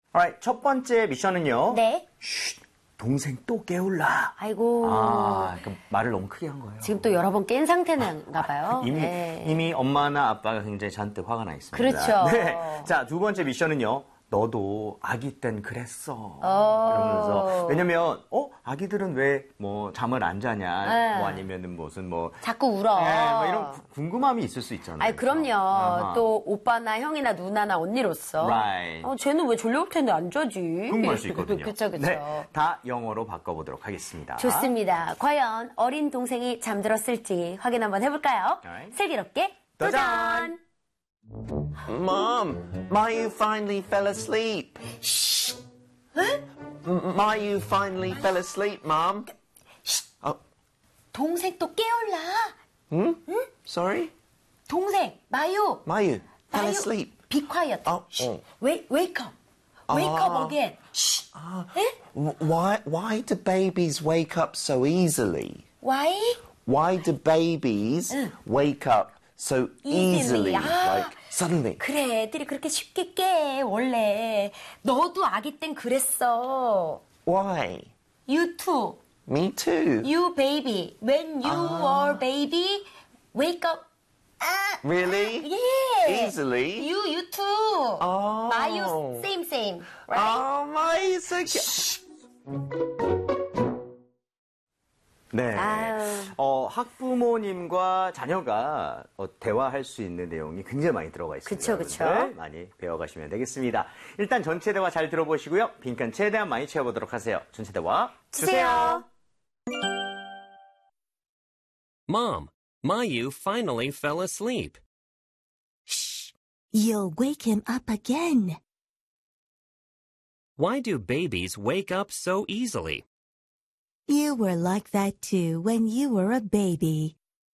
Alright, 첫 번째 미션은요. 네. 쉿, 동생 또 깨울라. 아이고. 그럼 말을 너무 크게 한 거예요. 지금 또 여러 번 깬 상태인가 봐요. 이미 엄마나 아빠가 굉장히 잔뜩 화가 나 있습니다. 그렇죠. 네. 자, 두 번째 미션은요. 너도 아기 땐 그랬어. 이러면서. 왜냐면, 아기들은 왜 뭐 잠을 안 자냐. 뭐 아니면은 무슨 뭐. 자꾸 울어. 네, 뭐 이런 궁금함이 있을 수 있잖아요. 아니, 그럼요. 또 오빠나 형이나 누나나 언니로서. Right. 쟤는 왜 졸려올 텐데 안 자지? 궁금할 수 있거든요. 그쵸. 네, 다 영어로 바꿔보도록 하겠습니다. 좋습니다. 과연 어린 동생이 잠들었을지 확인 한번 해볼까요? Alright. 슬기롭게 도전! Mom, Mayu finally fell asleep. Shh. Mayu finally fell asleep, Mom. 동생 또 깨울라. Sorry? 동생, 마유. Mayu fell 마유, asleep. Be quiet. Oh. Wake up. Wake up again. Shh. Why do babies wake up so easily? Why? Why do babies wake up so easily? Like suddenly. 그래, 애들이 그렇게 쉽게 깨, 원래. 너도 아기 땐 그랬어. Why? You too. Me too. You baby. When you were baby, wake up. Really? Yeah. Easily? You too. Oh. 마유, same. Right? Oh, Mayu, so cute. 네. 아유. 학부모님과 자녀가 대화할 수 있는 내용이 굉장히 많이 들어가 있습니다. 그쵸. 여러분들 많이 배워가시면 되겠습니다. 일단 전체 대화 잘 들어보시고요. 빈칸 최대한 많이 채워보도록 하세요. 전체 대화 주세요. Mom, Mayu finally fell asleep. Shh! You'll wake him up again. Why do babies wake up so easily? You were like that too when you were a baby.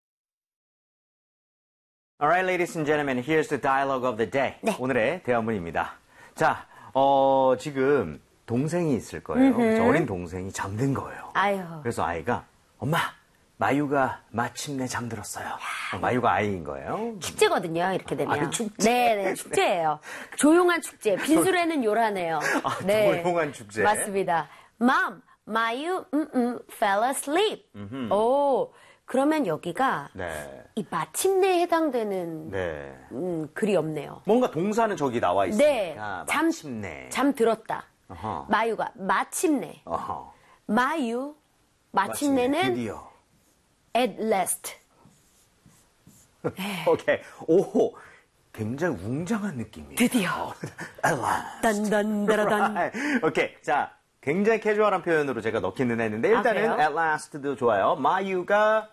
Alright, ladies and gentlemen, here's the dialogue of the day. 네. 오늘의 대화문입니다. 자, 지금 동생이 있을 거예요. 그래서 어린 동생이 잠든 거예요. 아유. 그래서 아이가 엄마, 마유가 마침내 잠들었어요. 마유가 아이인 거예요. 축제거든요, 이렇게 되면. 축제. 네, 축제예요. 조용한 축제. 빈술에는 요란해요. 네. 조용한 축제. 맞습니다. Mom, 마유, fell asleep. 오, 그러면 여기가 네. 이 마침내에 해당되는 네. 글이 없네요. 뭔가 동사는 저기 나와 있으니까. 네. 마침내. 잠들었다. 어허. 마유가 마침내. 어허. 마유, 마침내는 드디어. at last. 오케이. 오, 굉장히 웅장한 느낌이에요. 드디어. At last. 딴딴따라단. Right. 오케이. 자, 굉장히 캐주얼한 표현으로 제가 넣기는 했는데 일단은 그래요? at last도 좋아요. 마유가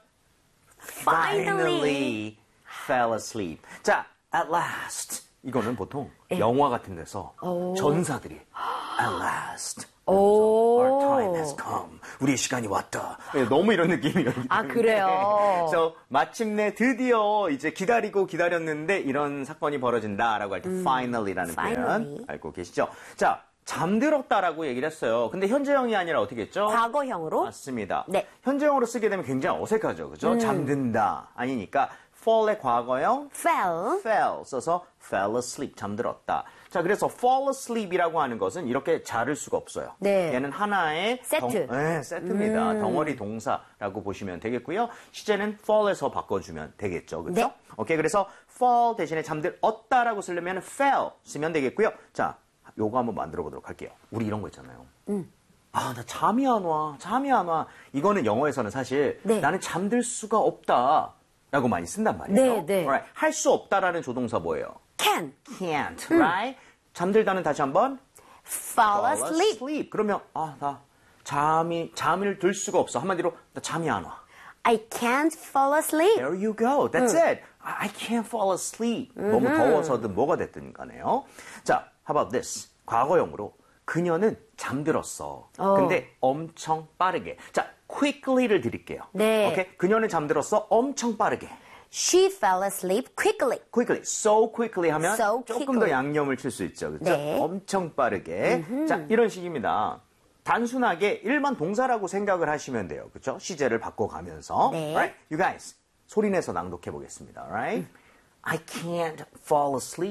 finally fell asleep. 자, at last. 이거는 보통 영화 같은 데서 전사들이 at last. Our time has come. 우리의 시간이 왔다. 네, 너무 이런 느낌이에요. 아, 그래요? 그래서 마침내 드디어 이제 기다렸는데 이런 사건이 벌어진다라고 할 때 finally라는 finally. 표현 알고 계시죠? 자, 잠들었다라고 얘기를 했어요. 근데 현재형이 아니라 어떻게 했죠? 과거형으로? 맞습니다. 네. 현재형으로 쓰게 되면 굉장히 어색하죠. 그죠? 잠든다. 아니니까 fall의 과거형 fell 써서 fell asleep 잠들었다. 자, 그래서 fall asleep이라고 하는 것은 이렇게 자를 수가 없어요. 네. 얘는 하나의 세트. 세트입니다. 덩어리 동사라고 보시면 되겠고요. 시제는 fall에서 바꿔주면 되겠죠. 그렇죠? 네. 오케이. 그래서 fall 대신에 잠들었다라고 쓰려면 fell 쓰면 되겠고요. 자, 요거 한번 만들어 보도록 할게요. 우리 이런 거 있잖아요. 나 잠이 안 와. 이거는 영어에서는 사실 네. 나는 잠들 수가 없다라고 많이 쓴단 말이에요. 네. Alright. 할 수 없다라는 조동사 뭐예요? can. Can't, right? 잠들다는 다시 한번 fall asleep. 그러면 나 잠을 들 수가 없어. 한마디로 나 잠이 안 와. I can't fall asleep. There you go. That's it. I can't fall asleep. 너무 더워서든 뭐가 됐든 간에요. 자, how about this? 과거형으로 그녀는 잠들었어. 근데 엄청 빠르게. 자, quickly를 드릴게요. 네. 오케이? 그녀는 잠들었어. 엄청 빠르게. She fell asleep quickly. quickly, so quickly 하면 So 조금 quickly. 더 양념을 칠 수 있죠. 그렇죠? 네. 엄청 빠르게. 자, 이런 식입니다. 단순하게 일반 동사라고 생각을 하시면 돼요. 그렇죠? 시제를 바꿔가면서. 네. Right? You guys, 소리내서 낭독해 보겠습니다. Right? I can't fall asleep.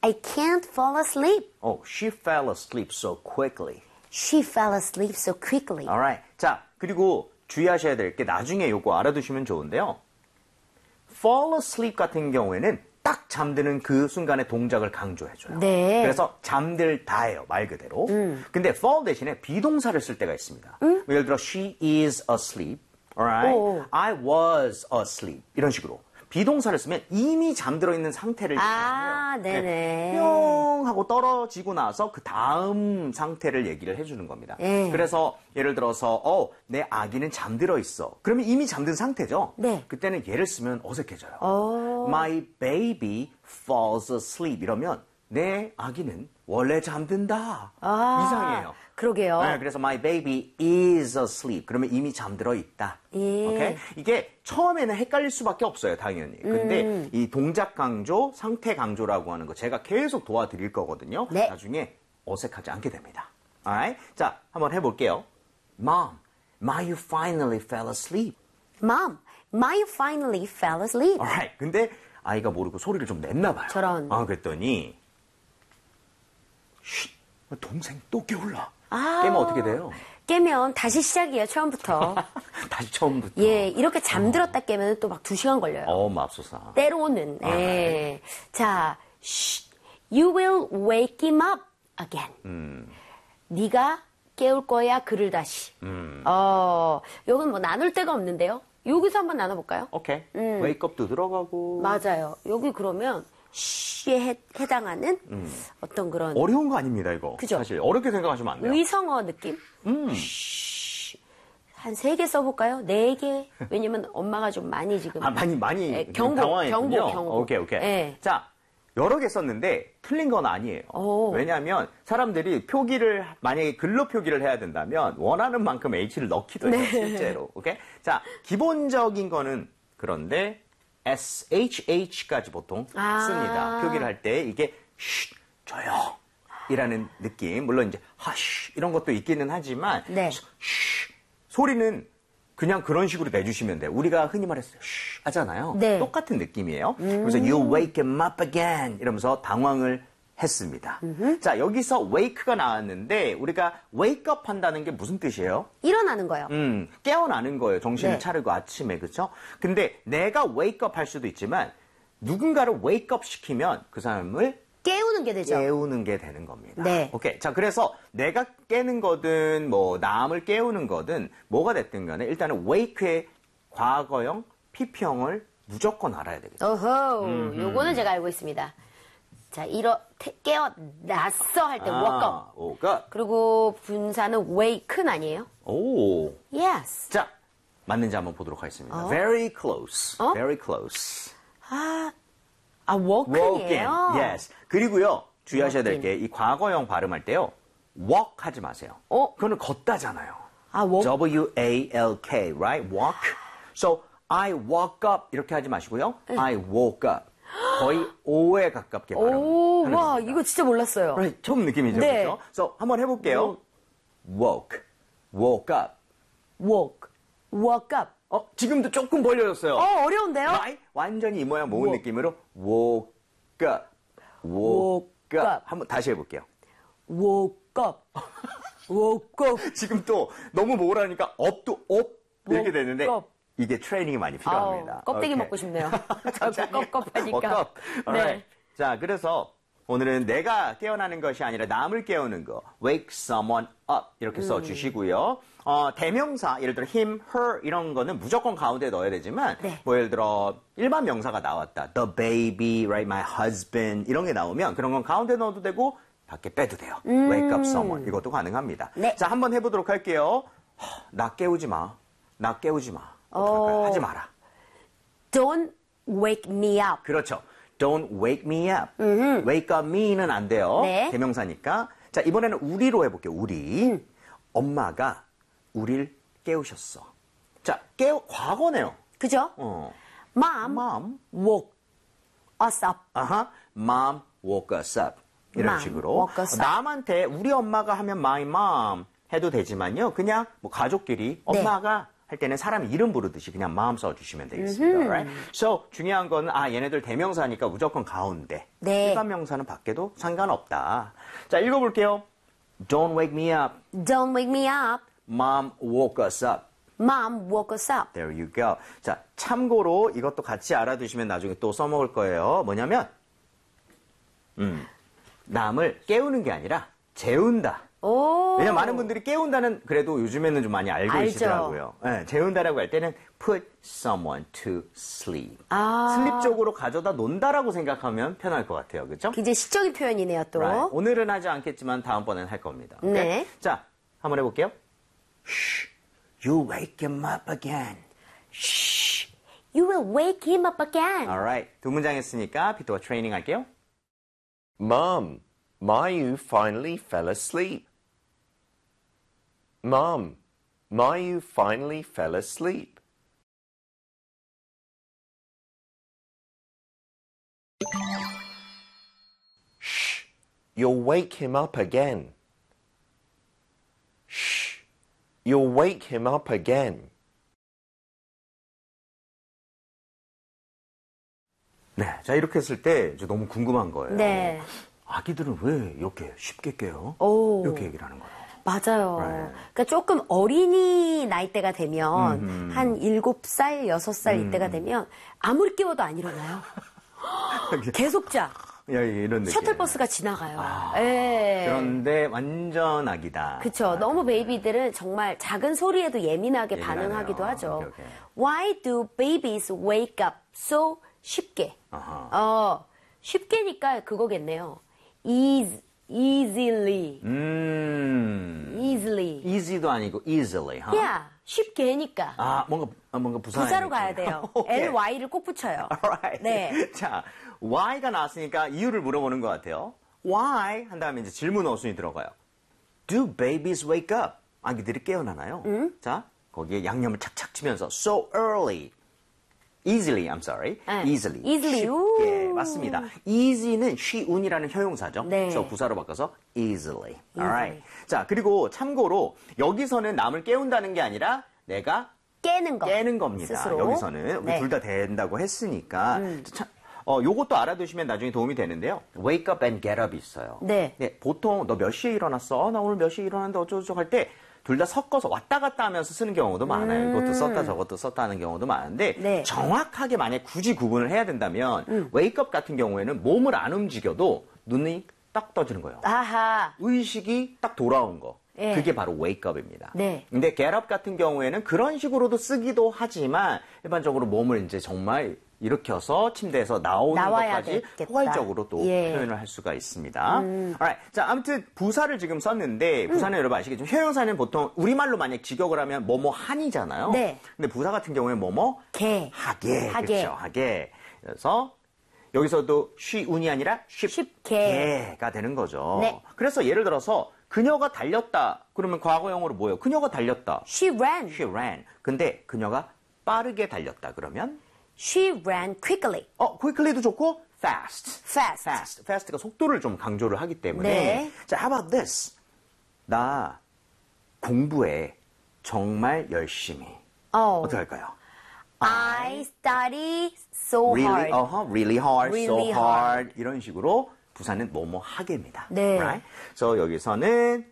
I can't fall asleep. Oh, she fell asleep so quickly. She fell asleep so quickly. Alright. 자, 그리고 주의하셔야 될 게 나중에 요거 알아두시면 좋은데요. fall asleep 같은 경우에는 딱 잠드는 그 순간의 동작을 강조해줘요. 네. 그래서 잠들다예요, 말 그대로. 근데 fall 대신에 비동사를 쓸 때가 있습니다. 예를 들어, she is asleep. Alright? 오. I was asleep. 이런 식으로. 비동사를 쓰면 이미 잠들어 있는 상태를 아, 얘기해요. 네네. 뿅 하고 떨어지고 나서 그 다음 상태를 얘기를 해주는 겁니다. 네. 그래서 예를 들어서 내 아기는 잠들어 있어. 그러면 이미 잠든 상태죠. 네. 그때는 얘를 쓰면 어색해져요. My baby falls asleep 이러면 내 아기는 원래 잠든다. 이상해요. 그러게요. 네, 그래서 my baby is asleep. 그러면 이미 잠들어 있다. 예. 오케이? 이게 처음에는 헷갈릴 수밖에 없어요, 당연히. 근데 이 동작 강조, 상태 강조라고 하는 거 제가 계속 도와드릴 거거든요. 네. 나중에 어색하지 않게 됩니다. Alright? 자, 한번 해볼게요. Mom, my you finally fell asleep. Mom, my finally fell asleep. Alright. 근데 아이가 모르고 소리를 좀 냈나 봐요. 저런. 그랬더니 쉿, 동생 또 깨울라. 아. 깨면 어떻게 돼요? 깨면 다시 시작이에요, 처음부터. 다시 처음부터. 예, 이렇게 잠들었다 깨면 또 막 2시간 걸려요. 맙소사. 때로는. 예. 자, shh, you will wake him up again. 네가 깨울 거야, 그를 다시. 여긴 뭐 나눌 데가 없는데요. 여기서 한번 나눠볼까요? 오케이. 웨이크업도 들어가고. 맞아요. 여기 그러면 쉬에 해당하는 어떤 그런 어려운 거 아닙니다, 이거. 그죠? 사실 어렵게 생각하시면 안 돼요. 의성어 느낌? 쉬. 한 3개 써볼까요? 4개? 왜냐면 엄마가 좀 많이 지금. 많이 예, 경고, 당황했군요. 경고. 오케이. 예. 자, 여러 개 썼는데 틀린 건 아니에요. 왜냐하면 사람들이 표기를 만약에 글로 표기를 해야 된다면 원하는 만큼 H를 넣기도 해요, 실제로. 오케이? 자, 기본적인 거는 그런데 SHH까지 보통 씁니다. 표기를 할 때 이게 쉿, 조용이라는 느낌. 물론 이제 하쉬 이런 것도 있기는 하지만 네. 쉿, 소리는 그냥 그런 식으로 내주시면 돼요. 우리가 흔히 말해서 쉿 하잖아요. 네. 똑같은 느낌이에요. 그래서 you wake him up again 이러면서 당황을 했습니다. 자, 여기서 wake가 나왔는데 우리가 wake up 한다는 게 무슨 뜻이에요? 일어나는 거요. 깨어나는 거예요. 정신을 네. 차리고 아침에, 그렇죠? 근데 내가 wake up 할 수도 있지만 누군가를 wake up 시키면 그 사람을 깨우는 게 되죠. 깨우는 게 되는 겁니다. 네. 오케이. 자, 그래서 내가 깨는 거든 뭐 남을 깨우는 거든 뭐가 됐든 간에 일단은 wake의 과거형, PP형을 무조건 알아야 되겠죠. 어허, 요거는 제가 알고 있습니다. 자, 깨어났어 할 때 woke up. woke up. 그리고 분사는 wake는 아니에요? 오. Yes. 자, 맞는지 한번 보도록 하겠습니다. Very close. Very close. woken이에요? Yes. 그리고요, 주의하셔야 될 게 이 과거형 발음할 때요, walk 하지 마세요. 그거는 걷다잖아요. walk. W-A-L-K, right? Walk. So, I woke up 이렇게 하지 마시고요. I woke up. 거의 O에 가깝게 발음하는 오, 와, 겁니다. 이거 진짜 몰랐어요. Right, 처음 느낌이죠, 네. 그렇죠? So, 한번 해볼게요. woke, woke up. woke up. 지금도 조금 벌려졌어요. 어려운데요? Right? 완전히 이 모양 모은 느낌으로 woke up, woke up. 한번 다시 해볼게요. woke up. woke up. 지금 또 너무 모으라니까 up도 up 이렇게 되는데 up. 이게 트레이닝이 많이 필요합니다. 껍데기 오케이. 먹고 싶네요. 자꾸 껍껍하니까. 껍. Alright. 네. 자, 그래서 오늘은 내가 깨어나는 것이 아니라 남을 깨우는 거. wake someone up 이렇게 써주시고요. 대명사, 예를 들어 him, her 이런 거는 무조건 가운데 넣어야 되지만 네. 뭐 예를 들어 일반 명사가 나왔다. the baby, right, my husband 이런 게 나오면 그런 건 가운데 넣어도 되고 밖에 빼도 돼요. wake up someone 이것도 가능합니다. 네. 자, 한번 해보도록 할게요. 나 깨우지 마. 나 깨우지 마. 어떡할까요? 하지 마라. Don't wake me up. 그렇죠. Don't wake me up. wake up me는 안 돼요. 네. 대명사니까. 자, 이번에는 우리로 해볼게요. 우리. 엄마가 우리를 깨우셨어. 자, 과거네요. 그죠? Mom Mom. woke us up. 아하. Mom woke us up. 이런 Mom 식으로. woke us up. 남한테 우리 엄마가 하면 my mom 해도 되지만요. 그냥 뭐 가족끼리 엄마가 할 때는 사람 이름 부르듯이 그냥 mom 써주시면 되겠습니다. Right? So 중요한 건 얘네들 대명사니까 무조건 가운데. 네. 일반 명사는 밖에도 상관없다. 자, 읽어볼게요. Don't wake me up. Don't wake me up. Mom woke us up. Mom woke us up. There you go. 자, 참고로 이것도 같이 알아두시면 나중에 또 써먹을 거예요. 뭐냐면, 남을 깨우는 게 아니라 재운다. 오. 왜냐면 많은 분들이 깨운다는 그래도 요즘에는 좀 많이 알고 알죠. 계시더라고요. 네, 재운다라고 할 때는 put someone to sleep. 아. 슬립 쪽으로 가져다 논다라고 생각하면 편할 것 같아요. 그렇죠? 굉장히 시적인 표현이네요, 또. Right. 오늘은 하지 않겠지만 다음번에는 할 겁니다. 오케이? 네. 자, 한번 해볼게요. Shh, you wake him up again. Shh. You will wake him up again. Alright. 두 문장 했으니까 비토가 트레이닝 할게요. Mom, Mayu finally fell asleep. Mom, Mayu finally fell asleep. Shh, you'll wake him up again. Shh, you'll wake him up again. 네. 자, 이렇게 했을 때 저 너무 궁금한 거예요. 네. 아기들은 왜 이렇게 쉽게 깨요? 오. 이렇게 얘기를 하는 거예요. 맞아요. Right. 그러니까 조금 어린이 나이대가 되면 한 7살, 6살 이때가 되면 아무리 깨워도 안 일어나요. 계속 자. 야, 이런 느낌. 셔틀버스가 지나가요. 예. 그런데 완전 아기다. 그쵸. 너무 베이비들은 정말 작은 소리에도 예민하게 예민하네요. 반응하기도 하죠. 오케이, 오케이. Why do babies wake up so 쉽게? 아하. 쉽게니까 그거겠네요. Easily. Easily. easy도 아니고 easily. huh? Yeah. 쉽게니까. 뭔가 부사로 가야 돼요. 오케이. LY를 꼭 붙여요. Alright. 네. 자, why가 나왔으니까 이유를 물어보는 것 같아요. Why 한 다음에 이제 질문 어순이 들어가요. Do babies wake up? 아기들이 깨어나나요? 자, 거기에 양념을 착착 치면서 so early. Easily, I'm sorry. 네. Easily. Easily. 쉽게. 우. 맞습니다. Easy는 쉬운이라는 형용사죠. 네. 그래서 부사로 바꿔서 easily. Alright. 자, 그리고 참고로 여기서는 남을 깨운다는 게 아니라 내가 깨는 거. 깨는 겁니다. 스스로. 여기서는 네. 둘 다 된다고 했으니까 참, 요것도 알아두시면 나중에 도움이 되는데요. Wake up and get up이 있어요. 네. 보통 너 몇 시에 일어났어? 나 오늘 몇 시에 일어났는데 어쩌고저쩌고 할 때 둘 다 섞어서 왔다 갔다 하면서 쓰는 경우도 많아요. 이것도 썼다 저것도 썼다 하는 경우도 많은데 네. 정확하게 만약 굳이 구분을 해야 된다면 wake up 같은 경우에는 몸을 안 움직여도 눈이 딱 떠지는 거예요. 아하. 의식이 딱 돌아온 거. 예. 그게 바로 wake up입니다. 네. 근데 get up 같은 경우에는 그런 식으로도 쓰기도 하지만 일반적으로 몸을 이제 정말 일으켜서 침대에서 나오는 나와야 것까지 되겠다. 포괄적으로 또 예. 표현을 할 수가 있습니다. Alright. 자, 아무튼 부사를 지금 썼는데 부사는 여러분 아시겠죠? 형용사는 보통 우리말로 만약 직역을 하면 뭐뭐 한이잖아요. 네. 근데 부사 같은 경우에 뭐뭐 개. 하게. 하게. 그렇죠. 하게. 그래서 여기서도 쉬운이 아니라 쉽게가 되는 거죠. 네. 그래서 예를 들어서 그녀가 달렸다. 그러면 과거형으로 뭐예요? 그녀가 달렸다. She ran. She ran. 근데 그녀가 빠르게 달렸다. 그러면 She ran quickly. quickly도 좋고 fast. Fast. fast가 속도를 좀 강조를 하기 때문에 네. 자, how about this? 나 공부에 정말 열심히. 어떻게 할까요? I study so Really, hard. really hard, Really so hard. 이런 식으로 부사는 뭐뭐 하게입니다. 네. Right? So 여기서는